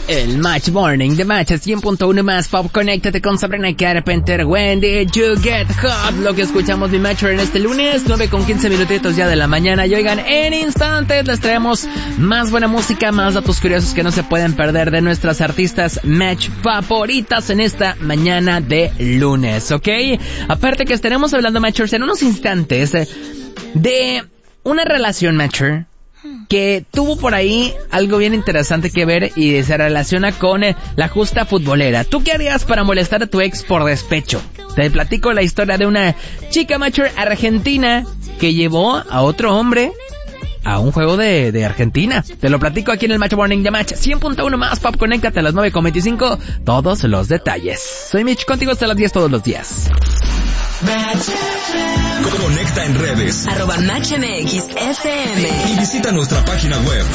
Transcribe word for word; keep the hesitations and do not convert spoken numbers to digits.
El Match Morning de Match cien punto uno más Pop. Conéctate con Sabrina Carpenter. When did you get hot? Lo que escuchamos de Match en este lunes, nueve con quince minutitos ya de la mañana. Y oigan, en instantes les traemos más buena música, más datos curiosos que no se pueden perder de nuestras artistas Match favoritas en esta mañana de lunes, ¿ok? Aparte que estaremos hablando, Matchers, en unos instantes de una relación, Matcher, que tuvo por ahí algo bien interesante que ver y se relaciona con eh, la justa futbolera. ¿Tú qué harías para molestar a tu ex por despecho? Te platico la historia de una chica mature argentina que llevó a otro hombre a un juego de, de Argentina. Te lo platico aquí en el Match Morning de Match cien punto uno más Pop. Conéctate a las nueve con veinticinco. Todos los detalles. Soy Mitch, contigo hasta las diez todos los días. Conecta en redes arroba Match M X F M y visita nuestra página web